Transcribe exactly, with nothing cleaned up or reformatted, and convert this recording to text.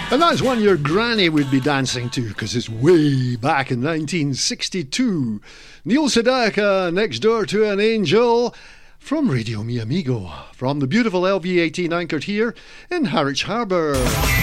And that's one your granny would be dancing to, because it's way back in nineteen sixty-two. Neil Sedaka, Next Door to an Angel, from Radio Mi Amigo, from the beautiful L V eighteen anchored here in Harwich Harbour.